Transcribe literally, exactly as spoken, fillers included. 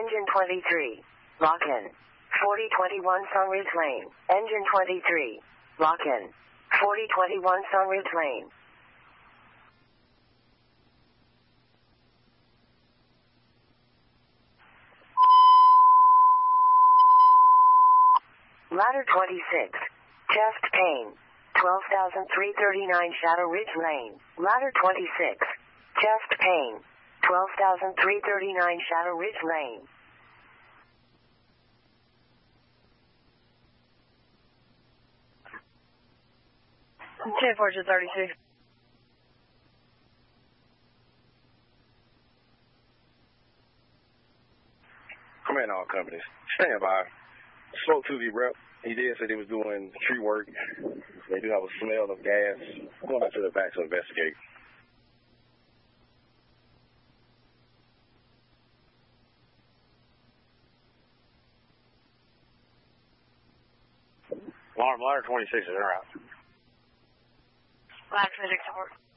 Engine twenty-three. Lock in. forty twenty-one Sunridge Lane. Engine twenty-three. Lock in. forty twenty-one Sunridge Lane. Ladder twenty-six. Chest pain. twelve thousand three hundred thirty-nine Shadow Ridge Lane. Ladder twenty-six. Chest pain. twelve thousand three hundred thirty-nine Shadow Ridge Lane. ten fourteen thirty-six. Command all companies. Stand by. Spoke to the rep. He did say they was doing tree work. They do have a smell of gas. Going back to the back to investigate. Alarm, ladder twenty-six is en route. Ladder twenty-six support.